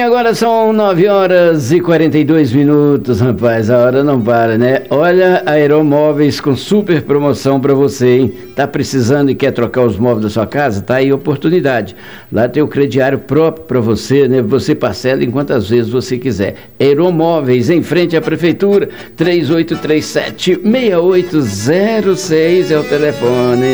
bem, agora são 9h42, rapaz, a hora não para, né? Olha, a Aeromóveis com super promoção para você, hein? Tá precisando e quer trocar os móveis da sua casa? Tá aí a oportunidade. Lá tem o crediário próprio para você, né? Você parcela em quantas vezes você quiser. Aeromóveis, em frente à Prefeitura, 3837-6806 é o telefone.